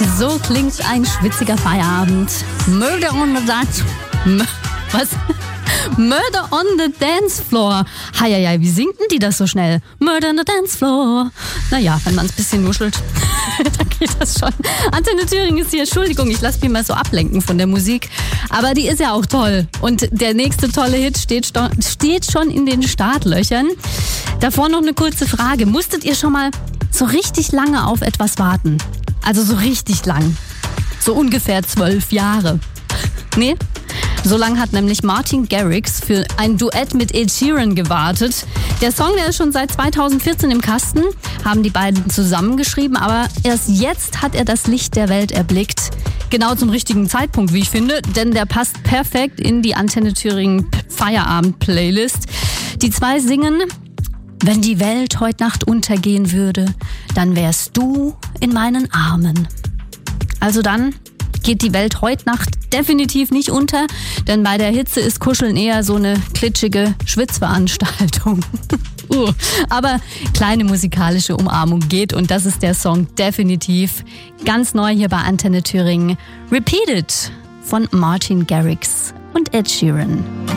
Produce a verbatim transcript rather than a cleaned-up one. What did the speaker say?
So klingt ein schwitziger Feierabend. Murder on the Dance... Was? Murder on the Dance Floor. Heieiei, wie singt denn die das so schnell? Murder on the Dance Floor. Naja, wenn man es ein bisschen nuschelt, dann geht das schon. Antenne Thüringen ist hier. Entschuldigung, ich lasse mich mal so ablenken von der Musik. Aber die ist ja auch toll. Und der nächste tolle Hit steht, sto- steht schon in den Startlöchern. Davor noch eine kurze Frage. Musstet ihr schon mal so richtig lange auf etwas warten? Also so richtig lang. So ungefähr zwölf Jahre. Nee? So lange hat nämlich Martin Garrix für ein Duett mit Ed Sheeran gewartet. Der Song, der ist schon seit zweitausendvierzehn im Kasten, haben die beiden zusammengeschrieben, aber erst jetzt hat er das Licht der Welt erblickt. Genau zum richtigen Zeitpunkt, wie ich finde, denn der passt perfekt in die Antenne Thüringen Feierabend-Playlist. Die zwei singen: Wenn die Welt heute Nacht untergehen würde, dann wärst du in meinen Armen. Also dann geht die Welt heute Nacht definitiv nicht unter, denn bei der Hitze ist Kuscheln eher so eine klitschige Schwitzveranstaltung. uh, aber kleine musikalische Umarmung geht und das ist der Song definitiv. Ganz neu hier bei Antenne Thüringen. Repeated von Martin Garrix und Ed Sheeran.